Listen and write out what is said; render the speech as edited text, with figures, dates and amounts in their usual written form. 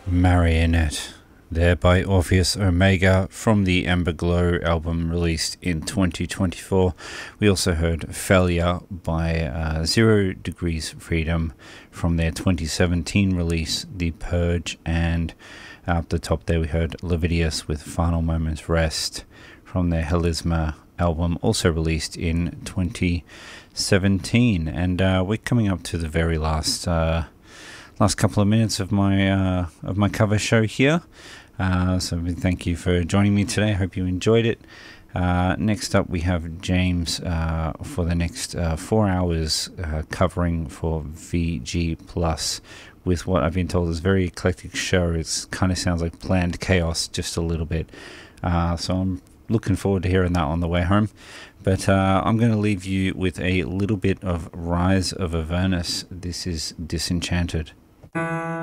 Marionette, there by Orpheus Omega from the Amber Glow album released in 2024. We also heard Failure by 0 Degrees Freedom from their 2017 release, The Purge, and up the top there we heard Levidius with Final Moments Rest from their Helisma album, also released in 2017. And we're coming up to the very last couple of minutes of my cover show here. So thank you for joining me today. I hope you enjoyed it. Next up we have James for the next 4 hours covering for VG Plus with what I've been told is a very eclectic show. It kind of sounds like planned chaos just a little bit. So I'm looking forward to hearing that on the way home. But I'm going to leave you with a little bit of Rise of Avernus. This is Disenchanted.